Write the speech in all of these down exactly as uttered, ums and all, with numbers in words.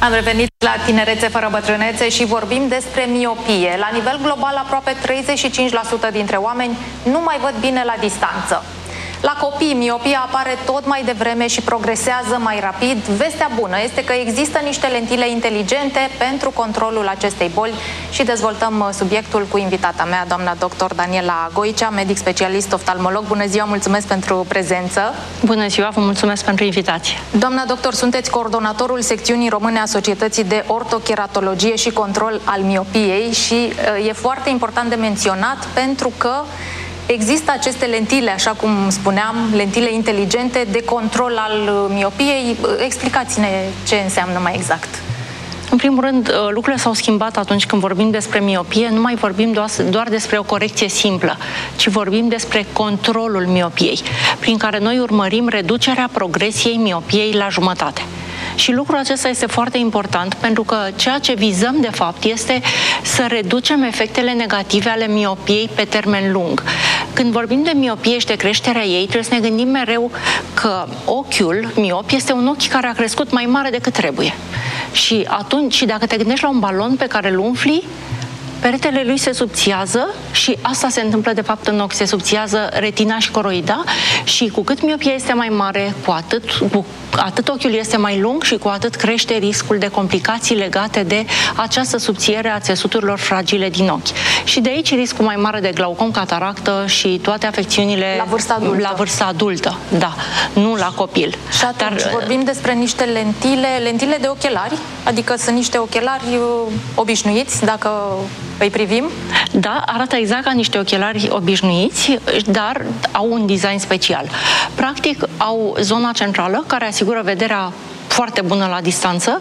Am revenit la Tinerețe fără bătrânețe și vorbim despre miopie. La nivel global, aproape treizeci și cinci la sută dintre oameni nu mai văd bine la distanță. La copii, miopia apare tot mai devreme și progresează mai rapid. Vestea bună este că există niște lentile inteligente pentru controlul acestei boli și dezvoltăm subiectul cu invitata mea, doamna doctor Daniela Goicea, medic specialist oftalmolog. Bună ziua, mulțumesc pentru prezență. Bună ziua, vă mulțumesc pentru invitație. Doamna doctor, sunteți coordonatorul secțiunii române a Societății de Ortocheratologie și Control al Miopiei și e foarte important de menționat pentru că există aceste lentile, așa cum spuneam, lentile inteligente de control al miopiei. Explicați-ne ce înseamnă mai exact. În primul rând, lucrurile s-au schimbat atunci când vorbim despre miopie. Nu mai vorbim doar despre o corecție simplă, ci vorbim despre controlul miopiei, prin care noi urmărim reducerea progresiei miopiei la jumătate. Și lucrul acesta este foarte important pentru că ceea ce vizăm de fapt este să reducem efectele negative ale miopiei pe termen lung. Când vorbim de miopie și de creșterea ei, trebuie să ne gândim mereu că ochiul miop este un ochi care a crescut mai mare decât trebuie. Și atunci, dacă te gândești la un balon pe care îl umfli, peretele lui se subțiază și asta se întâmplă de fapt în ochi, se subțiază retina și coroida și cu cât miopia este mai mare, cu atât, cu atât ochiul este mai lung și cu atât crește riscul de complicații legate de această subțiere a țesuturilor fragile din ochi. Și de aici riscul mai mare de glaucom, cataractă și toate afecțiunile la vârsta adultă. La vârsta adultă, da, nu la copil. Și atunci Dar, vorbim despre niște lentile, lentile de ochelari, adică sunt niște ochelari obișnuiți, dacă îi privim? Da, arată exact ca niște ochelari obișnuiți, dar au un design special. Practic, au zona centrală, care asigură vederea foarte bună la distanță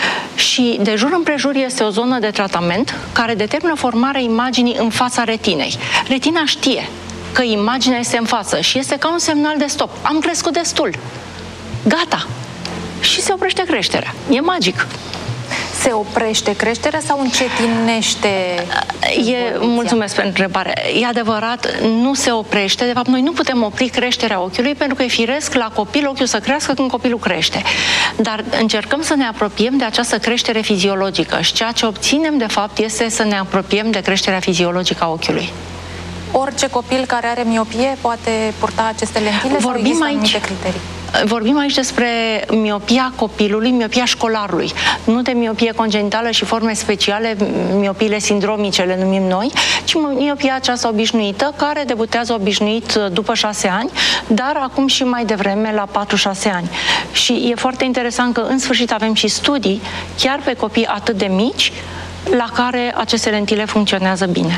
și de jur împrejur este o zonă de tratament care determină formarea imaginii în fața retinei. Retina știe că imaginea este în față și este ca un semnal de stop. Am crescut destul. Gata. Și se oprește creșterea. E magic. Se oprește creșterea sau încetinește? E, mulțumesc pentru întrebare. E adevărat, nu se oprește. De fapt, noi nu putem opri creșterea ochiului pentru că e firesc la copil ochiul să crească când copilul crește. Dar încercăm să ne apropiem de această creștere fiziologică și ceea ce obținem, de fapt, este să ne apropiem de creșterea fiziologică a ochiului. Orice copil care are miopie poate purta aceste lentile sau există anumite criterii? Vorbim aici despre miopia copilului, miopia școlarului, nu de miopie congenitală și forme speciale, miopiile sindromice le numim noi, ci miopia aceasta obișnuită, care debutează obișnuit după șase ani, dar acum și mai devreme la patru șase ani. Și e foarte interesant că în sfârșit avem și studii, chiar pe copii atât de mici, la care aceste lentile funcționează bine.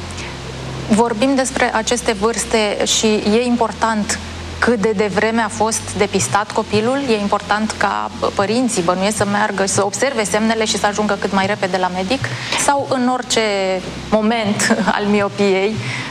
Vorbim despre aceste vârste și e important cât de devreme a fost depistat copilul. E important ca părinții, bănuiesc, să meargă, să observe semnele și să ajungă cât mai repede la medic, sau în orice moment al miopiei,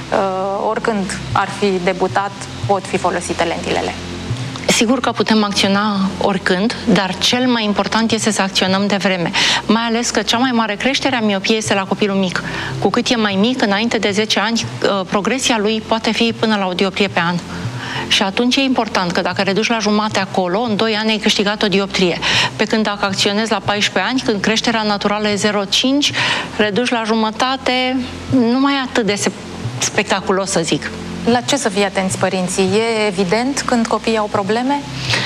oricând ar fi debutat, pot fi folosite lentilele. Sigur că putem acționa oricând, dar cel mai important este să acționăm de vreme. Mai ales că cea mai mare creștere a miopiei este la copilul mic. Cu cât e mai mic, înainte de zece ani, progresia lui poate fi până la o dioptrie pe an. Și atunci e important că dacă reduci la jumate acolo, în doi ani ai câștigat o dioptrie. Pe când dacă acționezi la paisprezece ani, când creșterea naturală e zero virgulă cinci, reduci la jumătate, nu mai e atât de spectaculos, să zic. La ce să fie atenți părinții? E evident când copiii au probleme?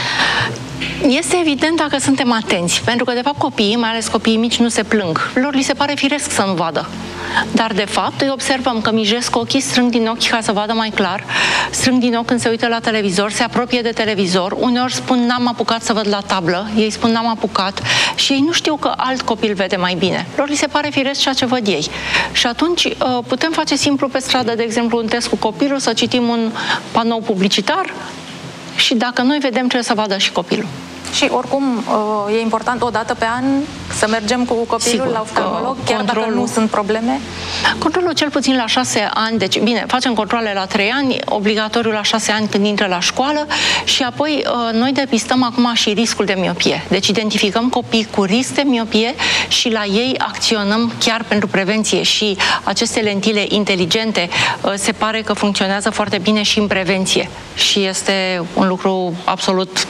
Este evident dacă suntem atenți, pentru că, de fapt, copiii, mai ales copiii mici, nu se plâng. Lor li se pare firesc să nu vadă. Dar, de fapt, îi observăm că mijesc ochii, strâng din ochi ca să vadă mai clar, strâng din ochi când se uită la televizor, se apropie de televizor, uneori spun n-am apucat să văd la tablă, ei spun n-am apucat și ei nu știu că alt copil vede mai bine. Lor li se pare firesc ceea ce văd ei. Și atunci putem face simplu pe stradă, de exemplu, un test cu copilul, să citim un panou publicitar și dacă noi vedem, trebuie să vadă și copilul. Și oricum e important o dată pe an să mergem cu copilul Sigur, la oftalmolog, chiar controlul, dacă nu sunt probleme? Controlul cel puțin la șase ani, deci bine, facem controle la trei ani, obligatoriu la șase ani când intră la școală și apoi noi depistăm acum și riscul de miopie. Deci identificăm copii cu risc de miopie și la ei acționăm chiar pentru prevenție și aceste lentile inteligente se pare că funcționează foarte bine și în prevenție și este un lucru absolut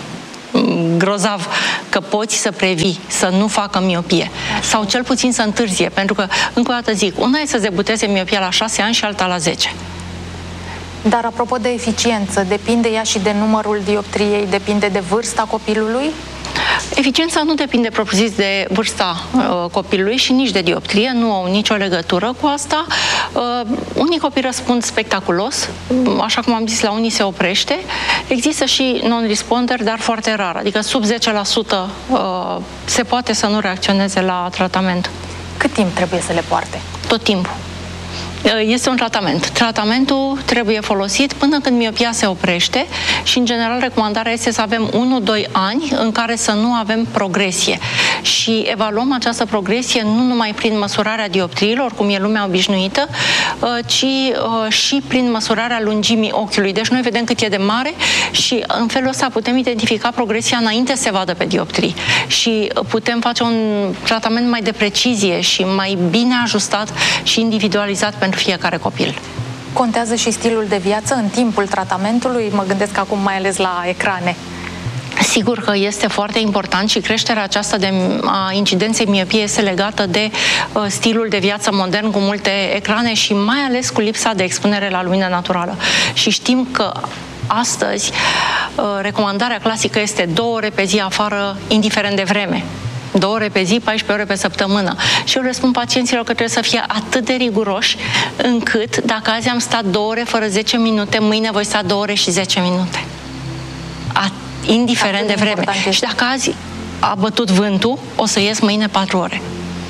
grozav că poți să previi să nu facă miopie. Așa. Sau cel puțin să întârzie, pentru că, încă o dată zic, una e să debuteze miopia la șase ani și alta la zece. Dar apropo de eficiență, depinde ea și de numărul dioptriei, depinde de vârsta copilului? Eficiența nu depinde propriu-zis de vârsta uh, copilului și nici de dioptrie, nu au nicio legătură cu asta. Uh, unii copii răspund spectaculos, așa cum am zis, la unii se oprește. Există și non-responder, dar foarte rar, adică sub zece la sută uh, se poate să nu reacționeze la tratament. Cât timp trebuie să le poarte? Tot timpul. Este un tratament. Tratamentul trebuie folosit până când miopia se oprește și, în general, recomandarea este să avem unu doi ani în care să nu avem progresie. Și evaluăm această progresie nu numai prin măsurarea dioptriilor, cum e lumea obișnuită, ci și prin măsurarea lungimii ochiului. Deci noi vedem cât e de mare și în felul ăsta putem identifica progresia înainte să se vadă pe dioptrii. Și putem face un tratament mai de precizie și mai bine ajustat și individualizat pentru fiecare copil. Contează și stilul de viață în timpul tratamentului? Mă gândesc acum mai ales la ecrane. Sigur că este foarte important și creșterea aceasta de a incidenței miopiei este legată de uh, stilul de viață modern cu multe ecrane și mai ales cu lipsa de expunere la lumină naturală. Și știm că astăzi uh, recomandarea clasică este două ore pe zi afară, indiferent de vreme. Două ore pe zi, paisprezece ore pe săptămână. Și eu le spun pacienților că trebuie să fie atât de riguroși încât, dacă azi am stat două ore fără zece minute, mâine voi sta două ore și zece minute. A, indiferent de vreme. Și dacă azi a bătut vântul, o să ies mâine patru ore.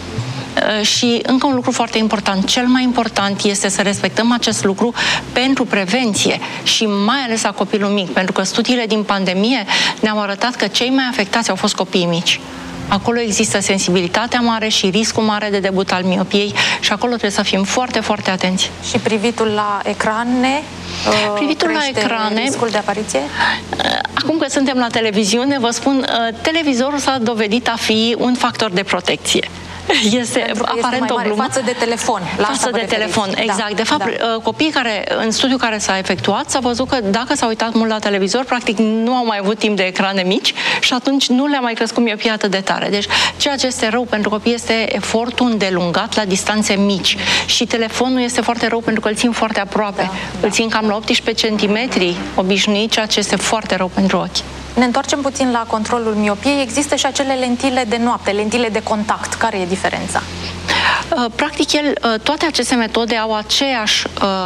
Și încă un lucru foarte important, cel mai important este să respectăm acest lucru pentru prevenție și mai ales la copilul mic, pentru că studiile din pandemie ne-au arătat că cei mai afectați au fost copiii mici. Acolo există sensibilitatea mare și riscul mare de debut al miopiei și acolo trebuie să fim foarte, foarte atenți. Și privitul la ecrane? Privitul la ecrane, riscul de apariție? Acum că suntem la televiziune, vă spun, televizorul s-a dovedit a fi un factor de protecție. Este Pentru că aparent este mai o glumă. Față de telefon. La față de telefon, exact. Da, de fapt, da. Copiii care, în studiul care s-a efectuat, s-a văzut că dacă s-au uitat mult la televizor, practic nu au mai avut timp de ecrane mici și atunci nu le-a mai crescut miopia atât de tare. Deci, ceea ce este rău pentru copii este efortul îndelungat la distanțe mici. Și telefonul este foarte rău pentru că îl țin foarte aproape. Da, da. Îl țin cam la optsprezece centimetri obișnuit, ceea ce este foarte rău pentru ochi. Ne întoarcem puțin la controlul miopiei. Există și acele lentile de noapte, lentile de contact. Care e diferența? Practic, el, toate aceste metode au aceeași,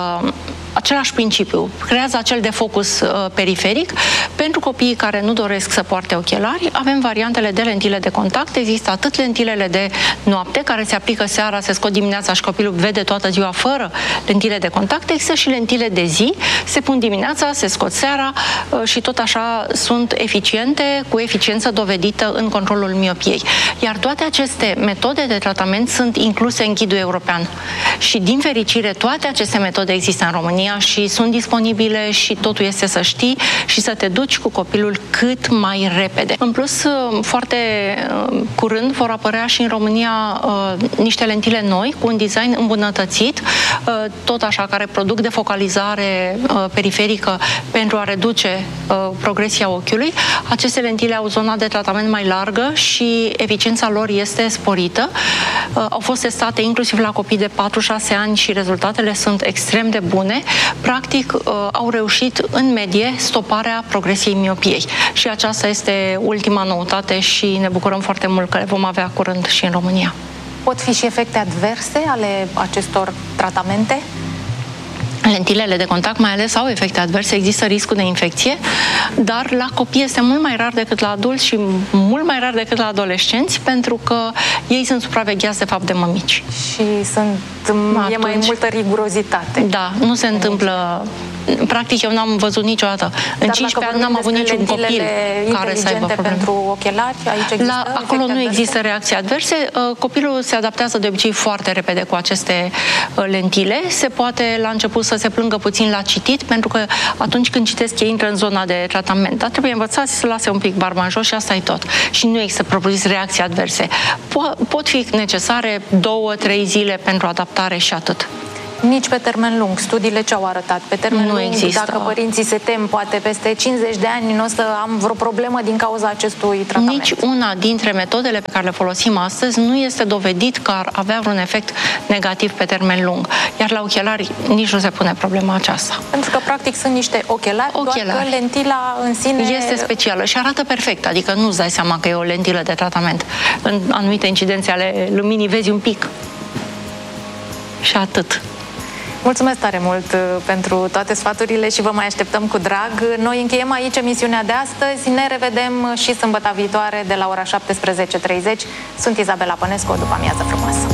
același principiu. Creează acel defocus periferic. Pentru copiii care nu doresc să poarte ochelari, avem variantele de lentile de contact. Există atât lentilele de noapte, care se aplică seara, se scot dimineața și copilul vede toată ziua fără lentile de contact. Există și lentile de zi, se pun dimineața, se scot seara și tot așa sunt eficiente, cu eficiență dovedită în controlul miopiei. Iar toate aceste metode de tratament sunt incluse în ghidul european. Și, din fericire, toate aceste metode există în România și sunt disponibile și totul este să știi și să te duci cu copilul cât mai repede. În plus, foarte curând vor apărea și în România niște lentile noi cu un design îmbunătățit, tot așa, care produc defocalizare periferică pentru a reduce progresia ochiului. Aceste lentile au zona de tratament mai largă și eficiența lor este sporită. Au fost testate inclusiv la copii de patru șase ani și rezultatele sunt extrem de bune. Practic, au reușit în medie stoparea progresiei miopiei. Și aceasta este ultima noutate și ne bucurăm foarte mult că le vom avea curând și în România. Pot fi și efecte adverse ale acestor tratamente? Lentilele de contact mai ales au efecte adverse, există riscul de infecție, dar la copii este mult mai rar decât la adulți și mult mai rar decât la adolescenți, pentru că ei sunt supravegheați de fapt de mămici. Și sunt, e mai multă rigurozitate. Da, nu se întâmplă. Practic, eu n-am văzut niciodată. În cincisprezece ani n-am avut niciun copil care să aibă probleme. Pentru ochelari, aici există la, acolo nu există reacții adverse. Copilul se adaptează de obicei foarte repede cu aceste lentile. Se poate la început să se plângă puțin la citit, pentru că atunci când citesc ei intră în zona de tratament. Dar trebuie învățați să lase un pic barba în jos și asta e tot. Și nu există propriu-zis reacții adverse. Po- pot fi necesare două, trei zile pentru adaptare și atât. Nici pe termen lung. Studiile ce au arătat? Pe termen nu lung, există. Dacă părinții se tem, poate peste cincizeci de ani nu o să am vreo problemă din cauza acestui tratament. Nici una dintre metodele pe care le folosim astăzi nu este dovedit că ar avea vreun efect negativ pe termen lung. Iar la ochelari nici nu se pune problema aceasta. Pentru că, practic, sunt niște ochelari, ochelari. doar că lentila în sine... Este specială și arată perfect, adică nu-ți dai seama că e o lentilă de tratament. În anumite incidențe ale luminii vezi un pic. Și atât. Mulțumesc tare mult pentru toate sfaturile și vă mai așteptăm cu drag. Noi încheiem aici emisiunea de astăzi. Ne revedem și sâmbătă viitoare de la ora șaptesprezece și treizeci. Sunt Izabela Pănescu, o după amiază frumoasă.